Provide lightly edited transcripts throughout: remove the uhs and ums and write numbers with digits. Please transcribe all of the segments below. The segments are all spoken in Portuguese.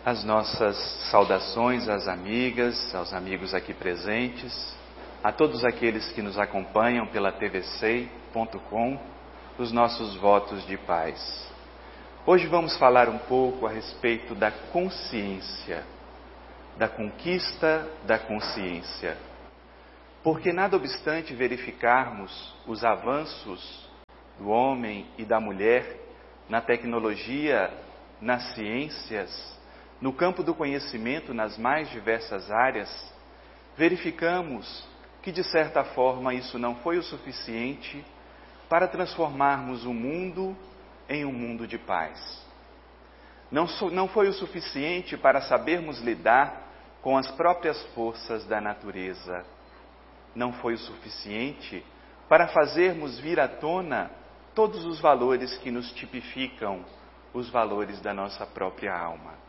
As nossas saudações às amigas, aos amigos aqui presentes, a todos aqueles que nos acompanham pela tvsei.com, os nossos votos de paz. Hoje vamos falar um pouco a respeito da consciência, da conquista da consciência. Porque nada obstante verificarmos os avanços do homem e da mulher na tecnologia, nas ciências, no campo do conhecimento, nas mais diversas áreas, verificamos que, de certa forma, isso não foi o suficiente para transformarmos o mundo em um mundo de paz. Não foi o suficiente para sabermos lidar com as próprias forças da natureza. Não foi o suficiente para fazermos vir à tona todos os valores que nos tipificam, os valores da nossa própria alma.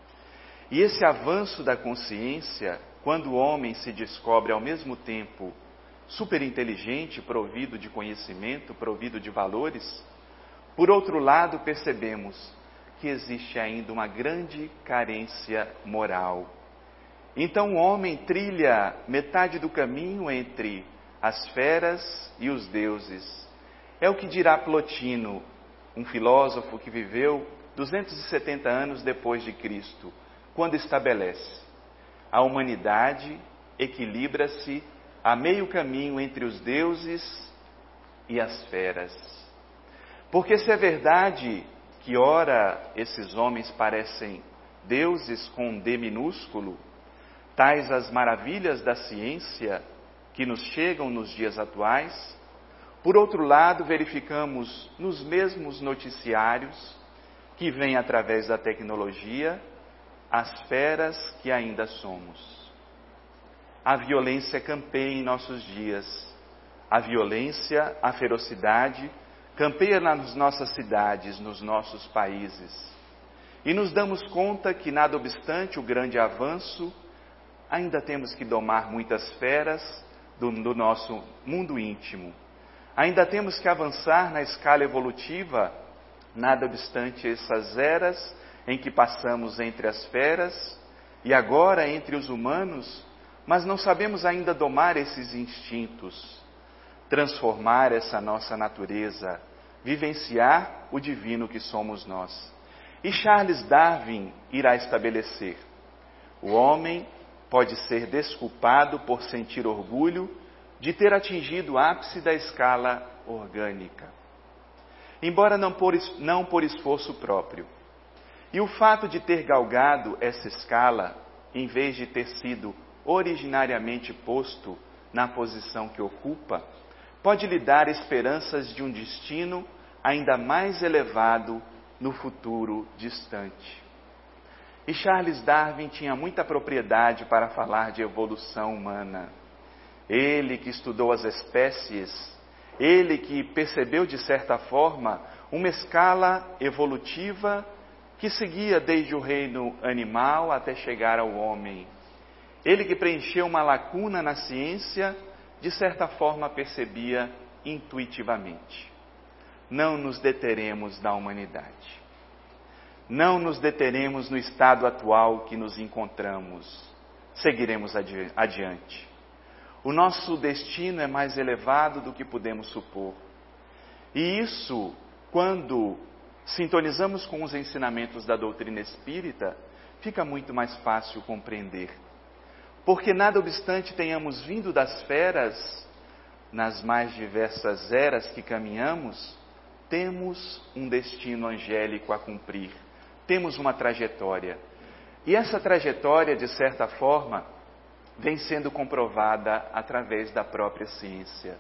E esse avanço da consciência, quando o homem se descobre ao mesmo tempo superinteligente, provido de conhecimento, provido de valores, por outro lado percebemos que existe ainda uma grande carência moral. Então o homem trilha metade do caminho entre as feras e os deuses. É o que dirá Plotino, um filósofo que viveu 270 anos depois de Cristo, quando estabelece: a humanidade equilibra-se a meio caminho entre os deuses e as feras. Porque se é verdade que ora esses homens parecem deuses com um D minúsculo, tais as maravilhas da ciência que nos chegam nos dias atuais, por outro lado verificamos nos mesmos noticiários que vêm através da tecnologia as feras que ainda somos. A violência campeia em nossos dias. A violência, a ferocidade, campeia nas nossas cidades, nos nossos países. E nos damos conta que, nada obstante o grande avanço, ainda temos que domar muitas feras do nosso mundo íntimo. Ainda temos que avançar na escala evolutiva, nada obstante essas eras em que passamos entre as feras e agora entre os humanos, mas não sabemos ainda domar esses instintos, transformar essa nossa natureza, vivenciar o divino que somos nós. E Charles Darwin irá estabelecer: o homem pode ser desculpado por sentir orgulho de ter atingido o ápice da escala orgânica, embora não por esforço próprio. E o fato de ter galgado essa escala, em vez de ter sido originariamente posto na posição que ocupa, pode lhe dar esperanças de um destino ainda mais elevado no futuro distante. E Charles Darwin tinha muita propriedade para falar de evolução humana. Ele que estudou as espécies, ele que percebeu de certa forma uma escala evolutiva que seguia desde o reino animal até chegar ao homem. Ele que preencheu uma lacuna na ciência, de certa forma percebia intuitivamente: não nos deteremos na humanidade. Não nos deteremos no estado atual que nos encontramos. Seguiremos adiante. O nosso destino é mais elevado do que podemos supor. E isso, quando sintonizamos com os ensinamentos da doutrina espírita, fica muito mais fácil compreender. Porque nada obstante tenhamos vindo das feras, nas mais diversas eras que caminhamos, temos um destino angélico a cumprir, temos uma trajetória. E essa trajetória, de certa forma, vem sendo comprovada através da própria ciência.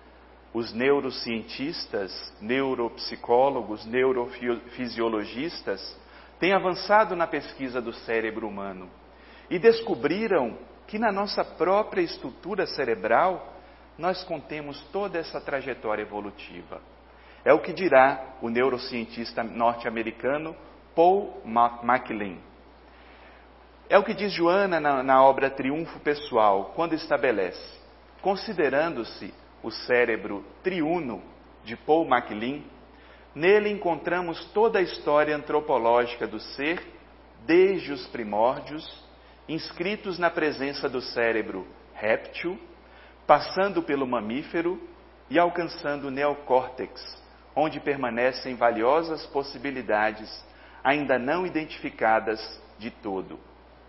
Os neurocientistas, neuropsicólogos, neurofisiologistas têm avançado na pesquisa do cérebro humano e descobriram que na nossa própria estrutura cerebral nós contemos toda essa trajetória evolutiva. É o que dirá o neurocientista norte-americano Paul MacLean. É o que diz Joana na obra Triunfo Pessoal, quando estabelece: considerando-se o cérebro triuno de Paul MacLean, nele encontramos toda a história antropológica do ser desde os primórdios, inscritos na presença do cérebro réptil, passando pelo mamífero e alcançando o neocórtex, onde permanecem valiosas possibilidades ainda não identificadas de todo.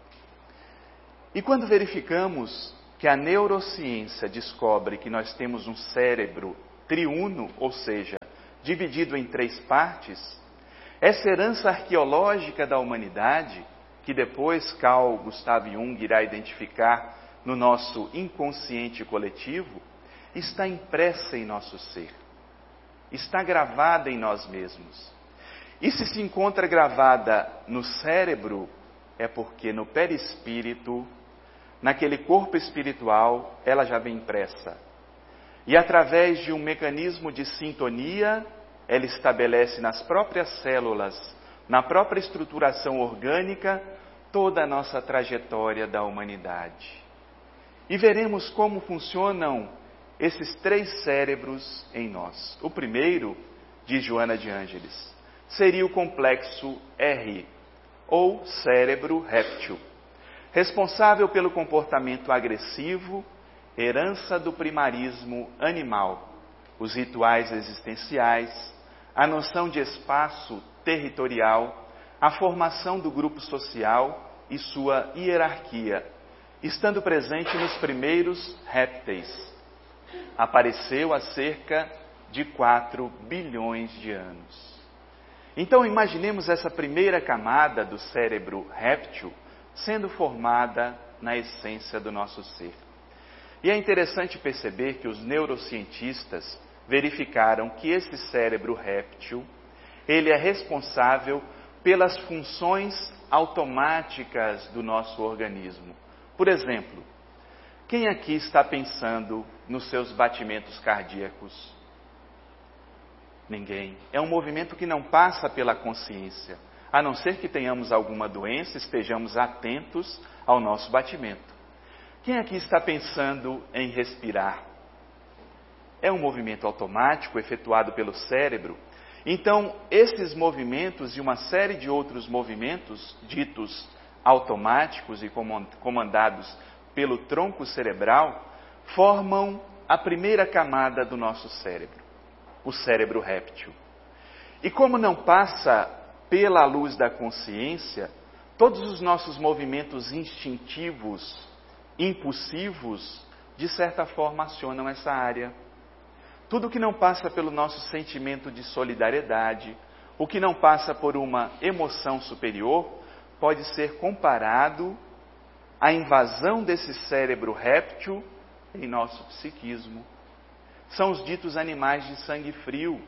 E quando verificamos que a neurociência descobre que nós temos um cérebro triuno, ou seja, dividido em 3 partes, essa herança arqueológica da humanidade, que depois Carl Gustav Jung irá identificar no nosso inconsciente coletivo, está impressa em nosso ser, está gravada em nós mesmos. E se encontra gravada no cérebro, é porque no perispírito, naquele corpo espiritual, ela já vem impressa. E através de um mecanismo de sintonia, ela estabelece nas próprias células, na própria estruturação orgânica, toda a nossa trajetória da humanidade. E veremos como funcionam esses 3 cérebros em nós. O primeiro, diz Joana de Ângeles, seria o complexo R, ou cérebro réptil, responsável pelo comportamento agressivo, herança do primarismo animal, os rituais existenciais, a noção de espaço territorial, a formação do grupo social e sua hierarquia, estando presente nos primeiros répteis. Apareceu há cerca de 4 bilhões de anos. Então imaginemos essa primeira camada do cérebro réptil sendo formada na essência do nosso ser. E é interessante perceber que os neurocientistas verificaram que esse cérebro réptil, ele é responsável pelas funções automáticas do nosso organismo. Por exemplo, quem aqui está pensando nos seus batimentos cardíacos? Ninguém. É um movimento que não passa pela consciência, a não ser que tenhamos alguma doença, estejamos atentos ao nosso batimento. Quem aqui está pensando em respirar? É um movimento automático efetuado pelo cérebro. Então, esses movimentos e uma série de outros movimentos ditos automáticos e comandados pelo tronco cerebral formam a primeira camada do nosso cérebro, o cérebro réptil. E como não passa pela luz da consciência, todos os nossos movimentos instintivos, impulsivos, de certa forma acionam essa área. Tudo que não passa pelo nosso sentimento de solidariedade, o que não passa por uma emoção superior, pode ser comparado à invasão desse cérebro réptil em nosso psiquismo. São os ditos animais de sangue frio.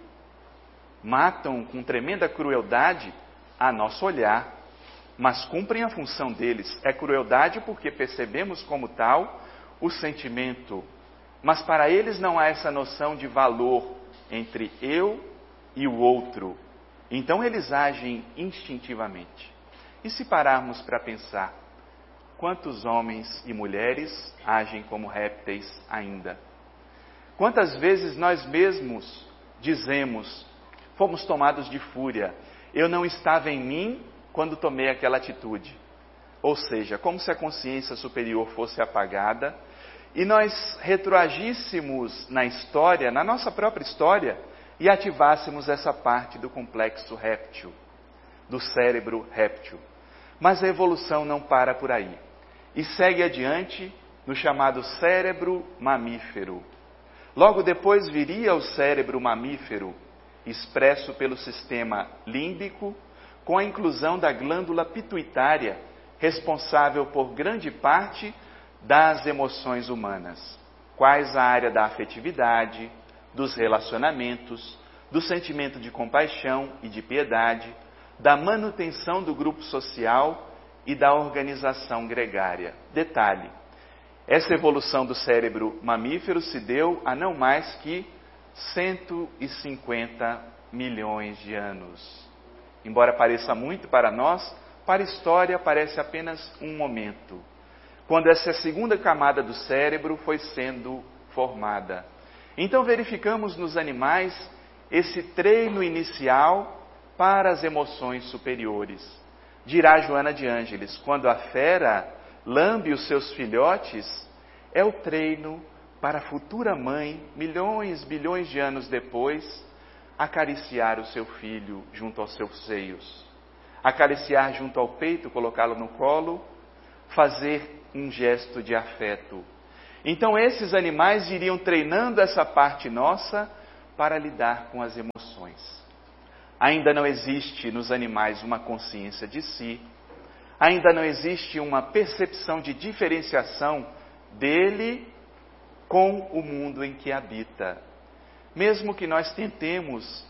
Matam com tremenda crueldade a nosso olhar, mas cumprem a função deles. É crueldade porque percebemos como tal o sentimento, mas para eles não há essa noção de valor entre eu e o outro. Então eles agem instintivamente. E se pararmos para pensar, quantos homens e mulheres agem como répteis ainda? Quantas vezes nós mesmos dizemos, fomos tomados de fúria, eu não estava em mim quando tomei aquela atitude. Ou seja, como se a consciência superior fosse apagada e nós retroagíssemos na história, na nossa própria história, e ativássemos essa parte do complexo réptil, do cérebro réptil. Mas a evolução não para por aí e segue adiante no chamado cérebro mamífero. Logo depois viria o cérebro mamífero, expresso pelo sistema límbico, com a inclusão da glândula pituitária, responsável por grande parte das emoções humanas, quais a área da afetividade, dos relacionamentos, do sentimento de compaixão e de piedade, da manutenção do grupo social e da organização gregária. Detalhe, essa evolução do cérebro mamífero se deu há não mais que 150 milhões de anos. Embora pareça muito para nós, para a história parece apenas um momento, quando essa segunda camada do cérebro foi sendo formada. Então verificamos nos animais esse treino inicial para as emoções superiores. Dirá Joana de Ângeles: quando a fera lambe os seus filhotes, é o treino para a futura mãe, milhões, bilhões de anos depois, acariciar o seu filho junto aos seus seios, acariciar junto ao peito, colocá-lo no colo, fazer um gesto de afeto. Então esses animais iriam treinando essa parte nossa para lidar com as emoções. Ainda não existe nos animais uma consciência de si, ainda não existe uma percepção de diferenciação dele com o mundo em que habita. Mesmo que nós tentemos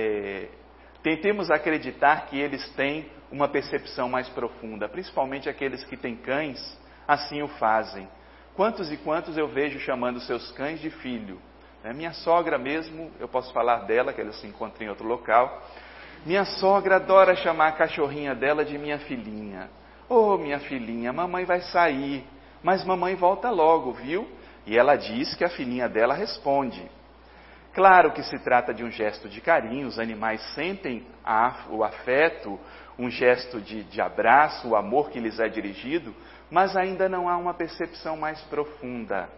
acreditar que eles têm uma percepção mais profunda, principalmente aqueles que têm cães, assim o fazem. Quantos e quantos eu vejo chamando seus cães de filho? Minha sogra mesmo, eu posso falar dela, que ela se encontra em outro local. Minha sogra adora chamar a cachorrinha dela de minha filhinha. Oh, minha filhinha, mamãe vai sair, mas mamãe volta logo, viu? E ela diz que a filhinha dela responde. Claro que se trata de um gesto de carinho, os animais sentem o afeto, um gesto de abraço, o amor que lhes é dirigido, mas ainda não há uma percepção mais profunda.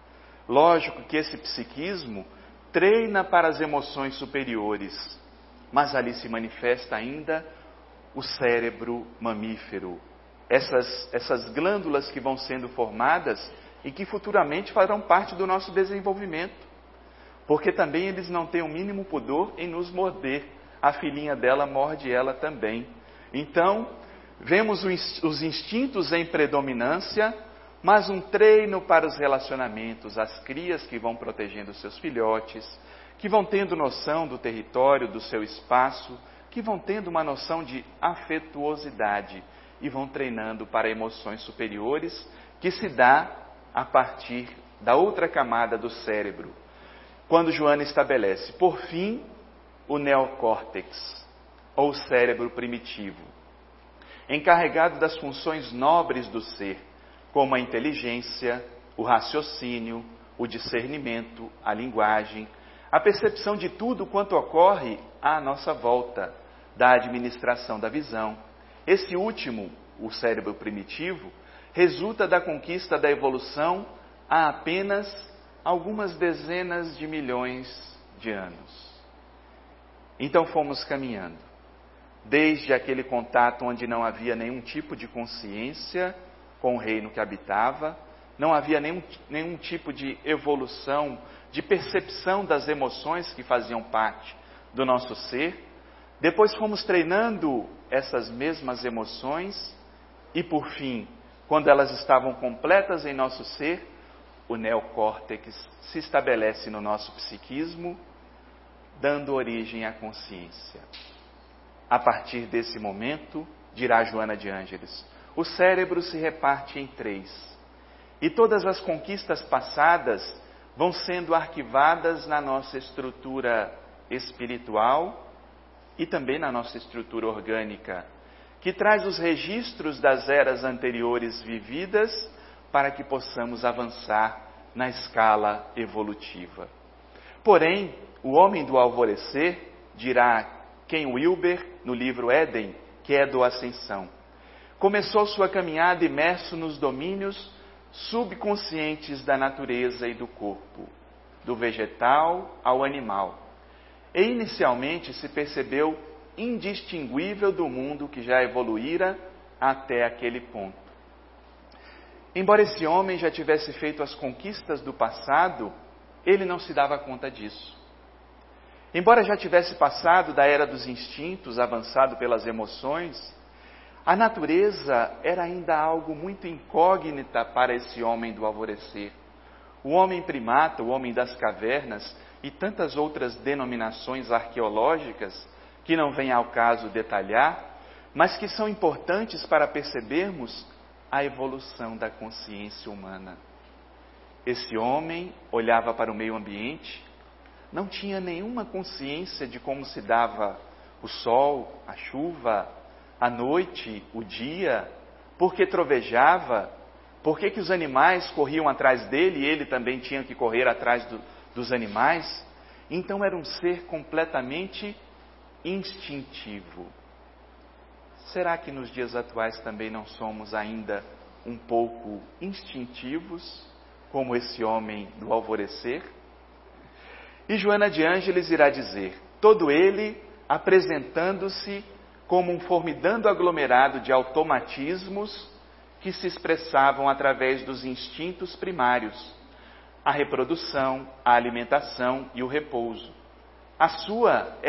Lógico que esse psiquismo treina para as emoções superiores, mas ali se manifesta ainda o cérebro mamífero, essas glândulas que vão sendo formadas e que futuramente farão parte do nosso desenvolvimento, porque também eles não têm o mínimo pudor em nos morder. A filhinha dela morde ela também. Então, vemos os instintos em predominância, mas um treino para os relacionamentos, as crias que vão protegendo seus filhotes, que vão tendo noção do território, do seu espaço, que vão tendo uma noção de afetuosidade e vão treinando para emoções superiores, que se dá a partir da outra camada do cérebro. Quando Joana estabelece, por fim, o neocórtex, ou cérebro primitivo, encarregado das funções nobres do ser, como a inteligência, o raciocínio, o discernimento, a linguagem, a percepção de tudo quanto ocorre à nossa volta, da administração da visão. Esse último, o cérebro primitivo, resulta da conquista da evolução há apenas algumas dezenas de milhões de anos. Então fomos caminhando, desde aquele contato onde não havia nenhum tipo de consciência com o reino que habitava, não havia nenhum tipo de evolução, de percepção das emoções que faziam parte do nosso ser. Depois fomos treinando essas mesmas emoções e, por fim, quando elas estavam completas em nosso ser, o neocórtex se estabelece no nosso psiquismo, dando origem à consciência. A partir desse momento, dirá Joana de Ângeles, o cérebro se reparte em 3. E todas as conquistas passadas vão sendo arquivadas na nossa estrutura espiritual e também na nossa estrutura orgânica, que traz os registros das eras anteriores vividas para que possamos avançar na escala evolutiva. Porém, o homem do alvorecer, dirá Ken Wilber no livro Éden, que é do Ascensão, começou sua caminhada imerso nos domínios subconscientes da natureza e do corpo, do vegetal ao animal. E inicialmente se percebeu indistinguível do mundo que já evoluíra até aquele ponto. Embora esse homem já tivesse feito as conquistas do passado, ele não se dava conta disso. Embora já tivesse passado da era dos instintos, avançado pelas emoções, a natureza era ainda algo muito incógnita para esse homem do alvorecer. O homem primata, o homem das cavernas e tantas outras denominações arqueológicas que não vem ao caso detalhar, mas que são importantes para percebermos a evolução da consciência humana. Esse homem olhava para o meio ambiente, não tinha nenhuma consciência de como se dava o sol, a chuva, a noite, o dia, por que trovejava, por que os animais corriam atrás dele e ele também tinha que correr atrás dos animais. Então era um ser completamente instintivo. será que nos dias atuais também não somos ainda um pouco instintivos, como esse homem do alvorecer? E Joana de Ângeles irá dizer: todo ele apresentando-se como um formidando aglomerado de automatismos que se expressavam através dos instintos primários, a reprodução, a alimentação e o repouso. A sua